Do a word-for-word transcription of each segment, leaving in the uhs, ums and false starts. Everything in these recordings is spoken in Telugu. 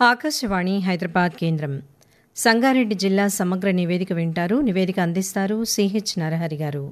ఆకాశవాణి హైదరాబాద్ కేంద్రం. సంగారెడ్డి జిల్లా సమగ్ర నివేదిక వింటారు. నివేదిక అందిస్తారు సిహెచ్ నరహరి గారు.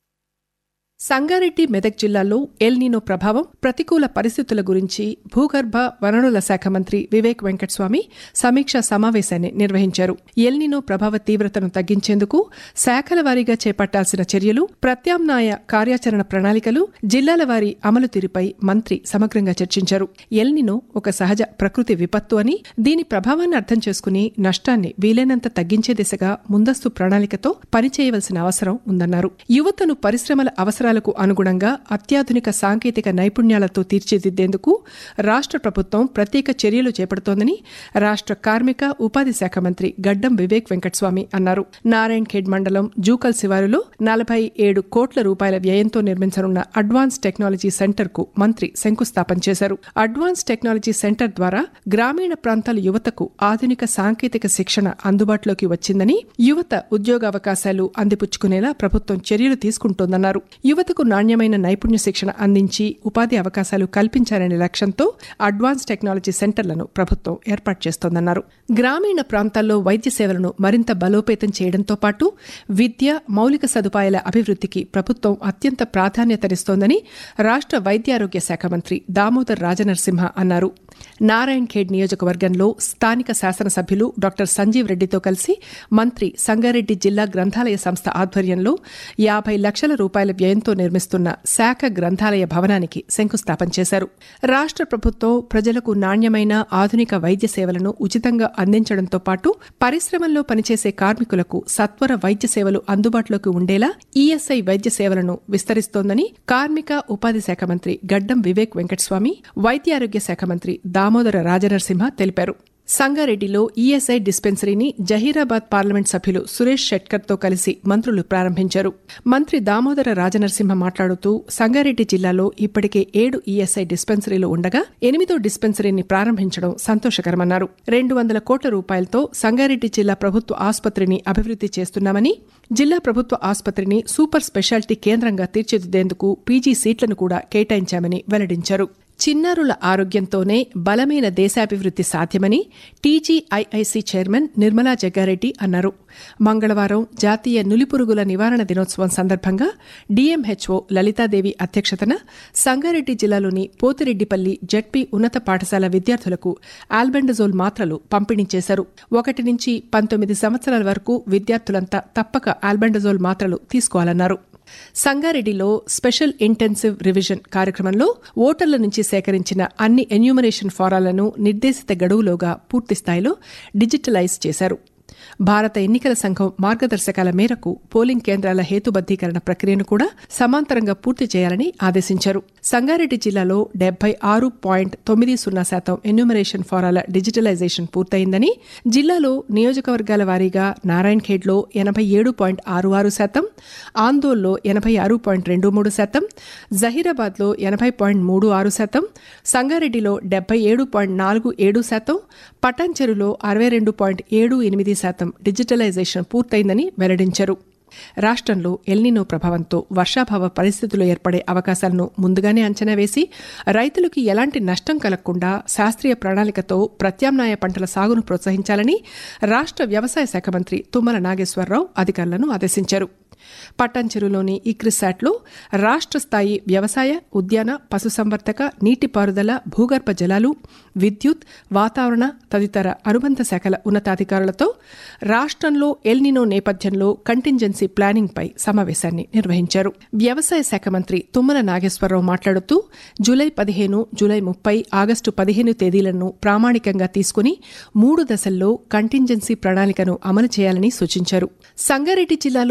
సంగారెడ్డి మెదక్ జిల్లాలో ఎల్ నీనో ప్రభావం, ప్రతికూల పరిస్థితుల గురించి భూగర్భ వనరుల శాఖ మంత్రి వివేక్ వెంకటస్వామి సమీక్షా సమావేశాన్ని నిర్వహించారు. ఎల్ నీనో ప్రభావ తీవ్రతను తగ్గించేందుకు శాఖల వారీగా చేపట్టాల్సిన చర్యలు, ప్రత్యామ్నాయ కార్యాచరణ ప్రణాళికలు, జిల్లాల వారీ అమలు తీరుపై మంత్రి సమగ్రంగా చర్చించారు. ఎల్ నీనో ఒక సహజ ప్రకృతి విపత్తు అని, దీని ప్రభావాన్ని అర్థం చేసుకుని నష్టాన్ని వీలైనంత తగ్గించే దిశగా ముందస్తు ప్రణాళికతో పనిచేయవలసిన అవసరం ఉందన్నారు. యువతను పరిశ్రమల అవసరాలు కు అనుగుణంగా అత్యాధునిక సాంకేతిక నైపుణ్యాలతో తీర్చిదిద్దేందుకు రాష్ట్ర ప్రభుత్వం ప్రత్యేక చర్యలు చేపడుతోందని రాష్ట్ర కార్మిక ఉపాధి శాఖ మంత్రి గడ్డం వివేక్ వెంకటస్వామి అన్నారు. నారాయణ్ ఖేడ్ మండలం జూకల్ శివారులో నలభై ఏడు కోట్ల రూపాయల వ్యయంతో నిర్మించనున్న అడ్వాన్స్ టెక్నాలజీ సెంటర్ కు మంత్రి శంకుస్థాపన చేశారు. అడ్వాన్స్ టెక్నాలజీ సెంటర్ ద్వారా గ్రామీణ ప్రాంతాల యువతకు ఆధునిక సాంకేతిక శిక్షణ అందుబాటులోకి వచ్చిందని, యువత ఉద్యోగావకాశాలు అందిపుచ్చుకునేలా ప్రభుత్వం చర్యలు తీసుకుంటోందన్నారు. యువతకు నాణ్యమైన నైపుణ్య శిక్షణ అందించి ఉపాధి అవకాశాలు కల్పించాలనే లక్ష్యంతో అడ్వాన్స్ టెక్నాలజీ సెంటర్లను ప్రభుత్వం ఏర్పాటు చేస్తోందన్నారు. గ్రామీణ ప్రాంతాల్లో వైద్య సేవలను మరింత బలోపేతం చేయడంతో పాటు విద్య, మౌలిక సదుపాయాల అభివృద్ధికి ప్రభుత్వం అత్యంత ప్రాధాన్యతనిస్తోందని రాష్ట్ర వైద్యారోగ్య శాఖ మంత్రి దామోదర్ రాజనరసింహ అన్నారు. నారాయణ్ ఖేడ్ నియోజకవర్గంలో స్థానిక శాసనసభ్యులు డాక్టర్ సంజీవ్ రెడ్డితో కలిసి మంత్రి సంగారెడ్డి జిల్లా గ్రంథాలయ సంస్థ ఆధ్వర్యంలో యాభై లక్షల రూపాయల వ్యయంతో నిర్మిస్తున్న శాఖ గ్రంథాలయ భవనానికి శంకుస్థాపన చేశారు. రాష్ట్ర ప్రభుత్వం ప్రజలకు నాణ్యమైన ఆధునిక వైద్య సేవలను ఉచితంగా అందించడంతో పాటు పరిశ్రమల్లో పనిచేసే కార్మికులకు సత్వర వైద్య సేవలు అందుబాటులోకి ఉండేలా ఈఎస్ఐ వైద్య సేవలను విస్తరిస్తోందని కార్మిక ఉపాధి శాఖ మంత్రి గడ్డం వివేక్ వెంకటస్వామి, వైద్యారోగ్య శాఖ మంత్రి దామోదర రాజనరసింహ తెలిపారు. సంగారెడ్డిలో ఈఎస్ఐ డిస్పెన్సరీని జహీరాబాద్ పార్లమెంట్ సభ్యులు సురేష్ షెట్కర్తో కలిసి మంత్రులు ప్రారంభించారు. మంత్రి దామోదర రాజనరసింహ మాట్లాడుతూ సంగారెడ్డి జిల్లాలో ఇప్పటికే ఏడు ఈఎస్ఐ డిస్పెన్సరీలు ఉండగా ఎనిమిదో డిస్పెన్సరీని ప్రారంభించడం సంతోషకరమన్నారు. రెండు వందల కోట్ల రూపాయలతో సంగారెడ్డి జిల్లా ప్రభుత్వ ఆసుపత్రిని అభివృద్ది చేస్తున్నామని, జిల్లా ప్రభుత్వ ఆసుపత్రిని సూపర్ స్పెషాలిటీ కేంద్రంగా తీర్చిదిద్దేందుకు పీజీ సీట్లను కూడా కేటాయించామని వెల్లడించారు. చిన్నారుల ఆరోగ్యంతోనే బలమైన దేశాభివృద్ది సాధ్యమని టీజీఐఐసీ చైర్మన్ నిర్మలా జగ్గారెడ్డి అన్నారు. మంగళవారం జాతీయ నులిపురుగుల నివారణ దినోత్సవం సందర్భంగా డీఎంహెచ్ఓ లలితాదేవి అధ్యక్షతన సంగారెడ్డి జిల్లాలోని పోతిరెడ్డిపల్లి జెడ్పీ ఉన్నత పాఠశాల విద్యార్థులకు ఆల్బెండజోల్ మాత్రలు పంపిణీ చేశారు. ఒకటి నుంచి పంతొమ్మిది సంవత్సరాల వరకు విద్యార్థులంతా తప్పక ఆల్బెండజోల్ మాత్రలు తీసుకోవాలన్నారు. సంగారెడ్డిలో స్పెషల్ ఇంటెన్సివ్ రివిజన్ కార్యక్రమంలో ఓటర్ల నుంచి సేకరించిన అన్ని ఎన్యూమరేషన్ ఫారాలను నిర్దేశిత గడువులోగా పూర్తిస్థాయిలో డిజిటలైజ్ చేశారు. భారత ఎన్నికల సంఘం మార్గదర్శకాల మేరకు పోలింగ్ కేంద్రాల హేతుబద్దీకరణ ప్రక్రియను కూడా సమాంతరంగా పూర్తి చేయాలని ఆదేశించారు. సంగారెడ్డి జిల్లాలో డెబ్బై ఆరు పాయింట్ తొమ్మిది సున్నా శాతం ఎన్యూమరేషన్ ఫారాల డిజిటలైజేషన్ పూర్తయిందని, జిల్లాలో నియోజకవర్గాల వారీగా నారాయణ్ ఖేడ్లో ఎనభై ఏడు పాయింట్ ఆరు ఆరు శాతం, ఆందోల్లో ఎనభై ఆరు పాయింట్ రెండు మూడు శాతం, జహీరాబాద్లో ఎనభై పాయింట్ మూడు ఆరు శాతం, సంగారెడ్డిలో డెబ్బై ఏడు పాయింట్ నాలుగు ఏడు శాతం, పటాన్చెరులో అరవై రెండు పాయింట్ ఏడు ఎనిమిది శాతం డిజిటలైజేషన్ పూర్తయిందని వెల్లడించారు. రాష్ట్రంలో ఎల్నినో ప్రభావంతో వర్షాభావ పరిస్థితులు ఏర్పడే అవకాశాలను ముందుగానే అంచనా వేసి రైతులకు ఎలాంటి నష్టం కలగకుండా శాస్త్రీయ ప్రణాళికతో ప్రత్యామ్నాయ పంటల సాగును ప్రోత్సహించాలని రాష్ట్ర వ్యవసాయ శాఖ మంత్రి తుమ్మల నాగేశ్వరరావు అధికారులను ఆదేశించారు. పటాన్చెరులోని ఇక్రిసాట్లో రాష్ట్ర స్థాయి వ్యవసాయ, ఉద్యాన, పశుసంవర్ధక, నీటిపారుదల, భూగర్భ జలాలు, విద్యుత్, వాతావరణ తదితర అనుబంధ శాఖల ఉన్నతాధికారులతో రాష్ట్రంలో ఎల్నినో నేపథ్యంలో కంటింజెన్సీ ప్లానింగ్ పై సమావేశాన్ని నిర్వహించారు. వ్యవసాయ శాఖ మంత్రి తుమ్మల నాగేశ్వరరావు మాట్లాడుతూ జూలై పదిహేను, జూలై ముప్పై, ఆగస్టు పదిహేను తేదీలను ప్రామాణికంగా తీసుకుని మూడు దశల్లో కంటింజెన్సీ ప్రణాళికను అమలు చేయాలని సూచించారు. సంగారెడ్డి జిల్లాలో